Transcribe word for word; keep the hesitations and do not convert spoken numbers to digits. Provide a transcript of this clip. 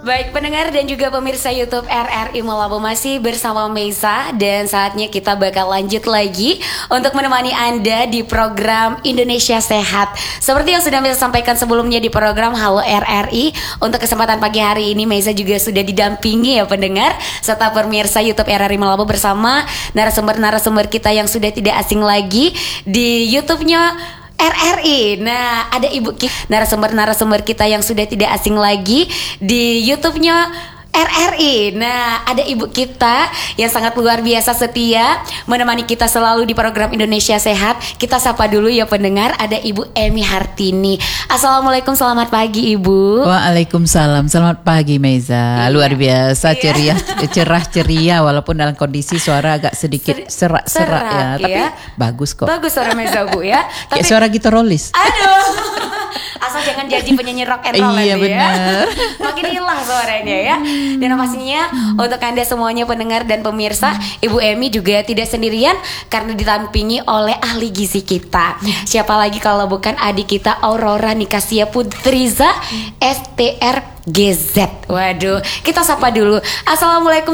Baik pendengar dan juga pemirsa YouTube R R I Malabo, masih bersama Meiza. Dan saatnya kita bakal lanjut lagi untuk menemani Anda di program Indonesia Sehat. Seperti yang sudah Meiza sampaikan sebelumnya di program Halo R R I, untuk kesempatan pagi hari ini Meiza juga sudah didampingi ya pendengar serta pemirsa YouTube R R I Malabo bersama narasumber-narasumber kita yang sudah tidak asing lagi di YouTube-nya R R I. Nah, ada ibu kita, narasumber-narasumber kita yang sudah tidak asing lagi di YouTube-nya R R I. Nah, ada ibu kita yang sangat luar biasa setia menemani kita selalu di program Indonesia Sehat. Kita sapa dulu ya pendengar, ada Ibu Emi Hartini. Assalamualaikum, selamat pagi Ibu. Waalaikumsalam, selamat pagi Meiza. Iya. Luar biasa, ceria, cerah ceria walaupun dalam kondisi suara agak sedikit serak-serak ya, tapi ya. Bagus kok. Bagus suara Meiza Bu ya. Tapi kayak suara gitarolis. Aduh. Asal jangan jadi penyanyi rock and roll iya, benar. ya. Makin hilang suaranya ya. Dan pastinya untuk Anda semuanya pendengar dan pemirsa, Ibu Emi juga tidak sendirian karena ditampingi oleh ahli gizi kita. Siapa lagi kalau bukan adik kita Aurora Nikasia Putriza S T R G Z. Waduh, kita sapa dulu. Assalamualaikum